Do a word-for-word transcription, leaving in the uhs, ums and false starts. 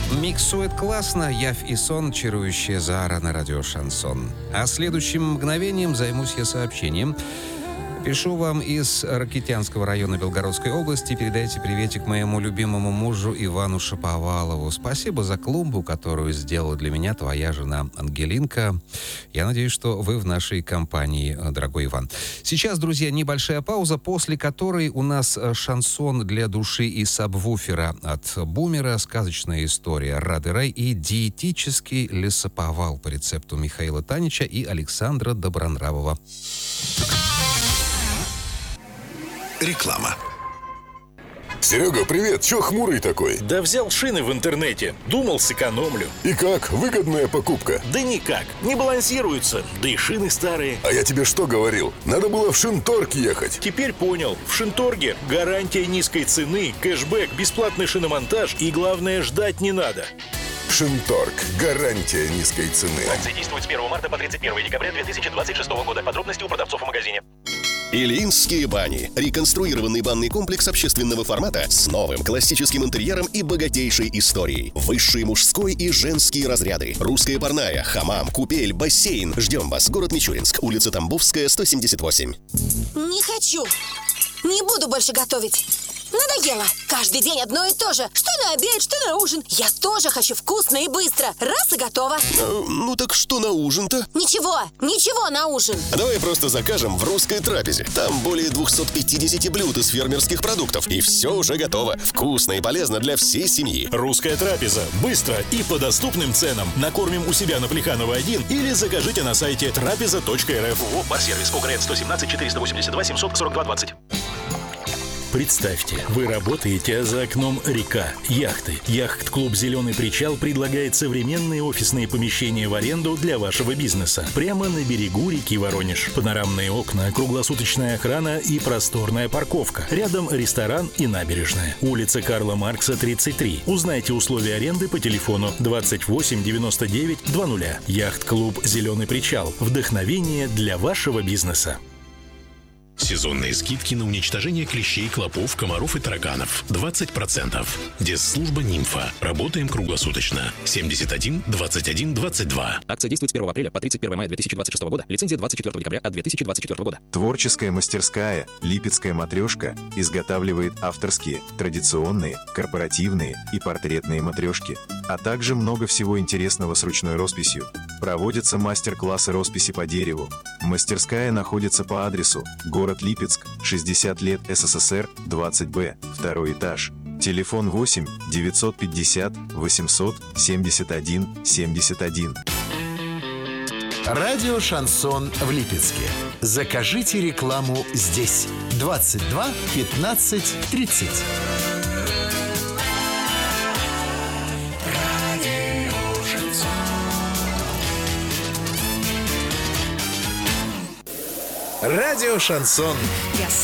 Миксует классно Явь и Сон, чарующая Зара на радио «Шансон». А следующим мгновением займусь я сообщением. Пишу вам из Ракитянского района Белгородской области. Передайте приветик моему любимому мужу Ивану Шаповалову. Спасибо за клумбу, которую сделала для меня твоя жена Ангелинка. Я надеюсь, что вы в нашей компании, дорогой Иван. Сейчас, друзья, небольшая пауза, после которой у нас шансон для души и сабвуфера от Бумера, сказочная история Рады Рай и диетический лесоповал по рецепту Михаила Танича и Александра Добронравова. Реклама. Серега, привет! Чё хмурый такой? Да взял шины в интернете. Думал, сэкономлю. И как? Выгодная покупка? Да никак. Не балансируются. Да и шины старые. А я тебе что говорил? Надо было в Шинторг ехать. Теперь понял. В Шинторге гарантия низкой цены, кэшбэк, бесплатный шиномонтаж и, главное, ждать не надо. Шинторг. Гарантия низкой цены. Акция действует с первого марта по тридцать первое декабря две тысячи двадцать шестого года. Подробности у продавцов в магазине. Ильинские бани. Реконструированный банный комплекс общественного формата с новым классическим интерьером и богатейшей историей. Высший мужской и женские разряды. Русская парная, хамам, купель, бассейн. Ждем вас. Город Мичуринск. Улица Тамбовская, сто семьдесят восемь. Не хочу. Не буду больше готовить. Надоело. Каждый день одно и то же. Что на обед, что на ужин. Я тоже хочу вкусно и быстро. Раз и готово. А, ну так что на ужин-то? Ничего, ничего на ужин. А давай просто закажем в русской трапезе. Там более двести пятьдесят блюд из фермерских продуктов. И все уже готово. Вкусно и полезно для всей семьи. Русская трапеза. Быстро и по доступным ценам. Накормим у себя на Плеханова один или закажите на сайте трапеза точка эр эф. ООО «Барсервис». ОГРН сто семнадцать четыреста восемьдесят два семьсот сорок два двадцать. Представьте, вы работаете, а за окном река, яхты. Яхт-клуб «Зеленый причал» предлагает современные офисные помещения в аренду для вашего бизнеса. Прямо на берегу реки Воронеж. Панорамные окна, круглосуточная охрана и просторная парковка. Рядом ресторан и набережная. Улица Карла Маркса, тридцать три. Узнайте условия аренды по телефону двадцать восемь девяносто девять двадцать. Яхт-клуб «Зеленый причал». Вдохновение для вашего бизнеса. Сезонные скидки на уничтожение клещей, клопов, комаров и тараганов. двадцать процентов. Дезслужба «Нимфа». Работаем круглосуточно. семьдесят один двадцать один двадцать два. Акция действует с первого апреля по тридцать первое мая две тысячи двадцать шестого года. Лицензия двадцать четвёртого декабря от две тысячи двадцать четвёртого года. Творческая мастерская «Липецкая матрешка» изготавливает авторские, традиционные, корпоративные и портретные матрешки, а также много всего интересного с ручной росписью. Проводятся мастер-классы росписи по дереву. Мастерская находится по адресу город Липецк, шестьдесят лет СССР, двадцать Б, второй этаж. Телефон восемь девятьсот пятьдесят восемьсот семьдесят один семьдесят один. Радио «Шансон» в Липецке. Закажите рекламу здесь. двадцать два пятнадцать тридцать. Радио «Шансон».